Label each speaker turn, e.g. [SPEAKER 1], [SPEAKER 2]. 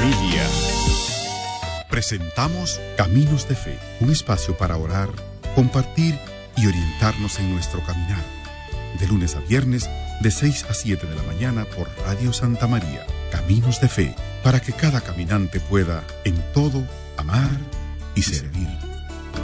[SPEAKER 1] familia. Presentamos Caminos de Fe, un espacio para orar, compartir y orientarnos en nuestro caminar. De lunes a viernes, de 6 a 7 de la mañana por Radio Santa María. Caminos de Fe, para que cada caminante pueda, en todo, amar y servir.